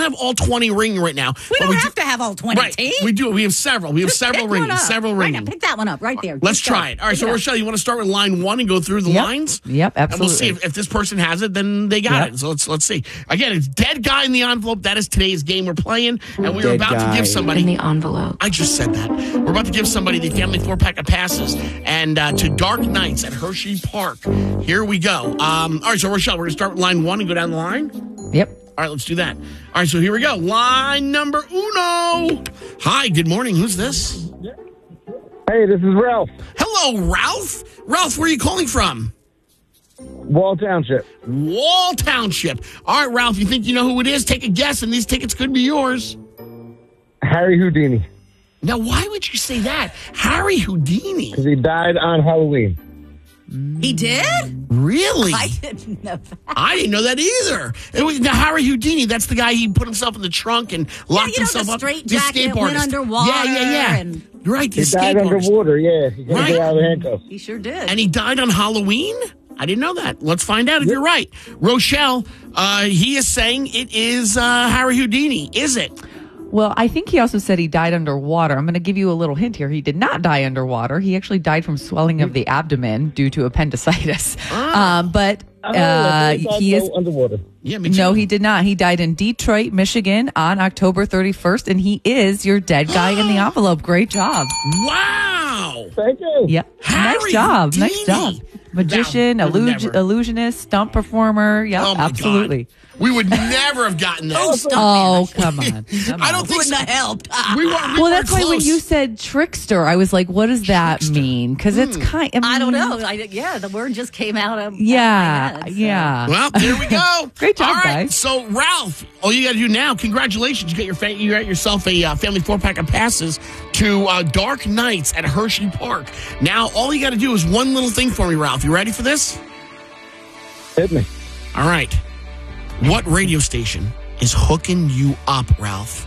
have all 20 ringing right now. We don't have to have all 20, Right, T. we do. We have several. We have Just several pick one ringing. up. Several Right ringing. now, pick that one up right there. Let's Just go. try it. All right, Pick so it up. Rochelle, you want to start with line 1 and go through the lines? Yep, And we'll absolutely. see if this person has it, then they got it. So let's see. Again, it's Dead Guy in the Envelope. That is today's game we're playing. And we are about to give somebody... in the envelope. I just said that. We're about to give somebody the family 4-pack of passes and to Dark Nights at Hershey Park. Here we go. All right, so Rochelle, we're going to start with line 1 and go down the line. Yep. All right, let's do that. All right, so here we go. Line number uno. Hi, good morning. Who's this? Hey, this is Ralph. Hello, Ralph. Ralph, where are you calling from? Wall Township. Wall Township. All right, Ralph, you think you know who it is? Take a guess, and these tickets could be yours. Harry Houdini. Now, why would you say that? Harry Houdini. Because he died on Halloween. He did? Really? I didn't know that. I didn't know that either. It was now Harry Houdini. That's the guy. He put himself in the trunk and locked himself the up. straight The jacket escape that went artist. underwater Yeah. and- You're right. The He died escape artist. underwater, yeah. He couldn't Right. get out of the handcuffs. He sure did. And he died on Halloween? I didn't know that. Let's find out if you're right. Rochelle, he is saying it is Harry Houdini. Is it? Well, I think he also said he died underwater. I'm going to give you a little hint here. He did not die underwater. He actually died from swelling of the abdomen due to appendicitis. But he is underwater. Yeah, me too. No, he did not. He died in Detroit, Michigan on October 31st, and he is your dead guy in the envelope. Great job. Wow. Thank you. Yep. Harry Nice job. Houdini. Nice job. Magician, That would never. illusionist, stunt performer. Yep, Oh, my absolutely. God. We would never have gotten that. Oh, come on. I don't think Wouldn't have helped. we Well, that's why when you said trickster, I was like, what does that mean? Because it's kind of. I don't know. The word just came out of Yeah. my head, so. Yeah. Well, there we go. Great job, all right, guys. So, Ralph, all you got to do now, congratulations. You got yourself a family 4-pack of passes to Dark Nights at Hershey Park. Now, all you got to do is one little thing for me, Ralph. You ready for this? Hit me. All right. What radio station is hooking you up, Ralph?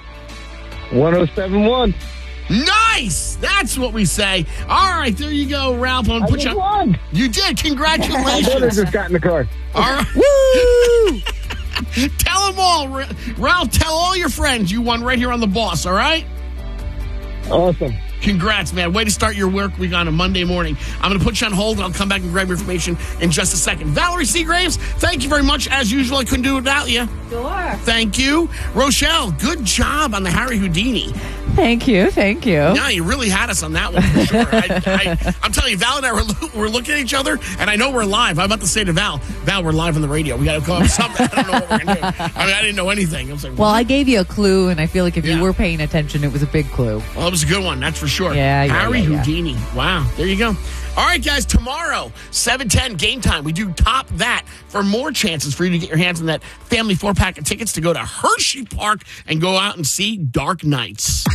1071. Nice! That's what we say. All right, there you go, Ralph. I'm I gonna put just you. won. You did. My daughter Congratulations. just got in the car. All right. Woo! Tell them all, Ralph. Tell all your friends you won right here on The Boss. All right. Awesome. Congrats, man. Way to start your work week on a Monday morning. I'm going to put you on hold, and I'll come back and grab your information in just a second. Valerie Seagraves, thank you very much. As usual, I couldn't do it without you. Sure. Thank you. Rochelle, good job on the Harry Houdini. Thank you. Thank you. Yeah, you really had us on that one for sure. I'm telling you, Val and I were looking at each other, and I know we're live. I'm about to say to Val, we're live on the radio. We got to come up with something. I don't know what we're going to do. I mean, I didn't know anything. I was like, Well, I gave you a clue, and I feel like if Yeah. you were paying attention, it was a big clue. well, it was a good one, that's for sure. Yeah, Harry yeah. Houdini. Wow, there you go. All right, guys, tomorrow, 7:10 game time. We do top that for more chances for you to get your hands on that family 4-pack of tickets to go to Hershey Park and go out and see Dark Nights.